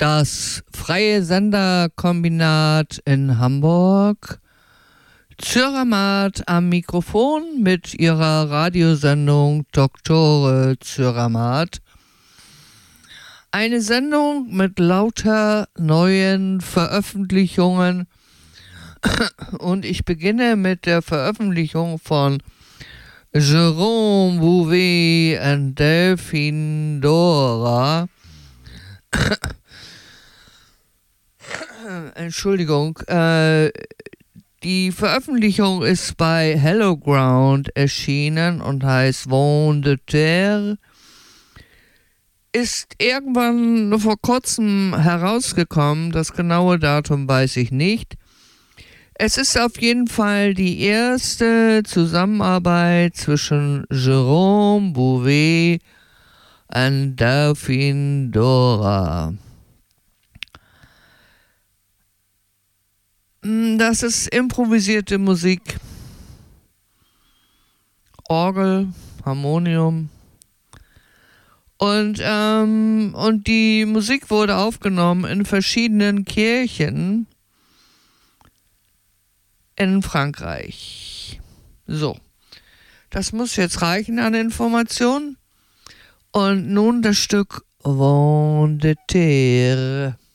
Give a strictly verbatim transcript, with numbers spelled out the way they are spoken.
Das Freie Senderkombinat in Hamburg. Züramat am Mikrofon mit ihrer Radiosendung Doktore Züramat. Eine Sendung mit lauter neuen Veröffentlichungen. Und ich beginne mit der Veröffentlichung von Jérôme Bouvet und Delphine Dora. Entschuldigung, äh, die Veröffentlichung ist bei Hello Ground erschienen und heißt Vent de Terre. Ist irgendwann vor kurzem herausgekommen, das genaue Datum weiß ich nicht. Es ist auf jeden Fall die erste Zusammenarbeit zwischen Jérôme Bouvet und Delphine Dora. Das ist improvisierte Musik, Orgel, Harmonium und, ähm, und die Musik wurde aufgenommen in verschiedenen Kirchen in Frankreich. So, das muss jetzt reichen an Informationen. Und nun das Stück Vent de Terre.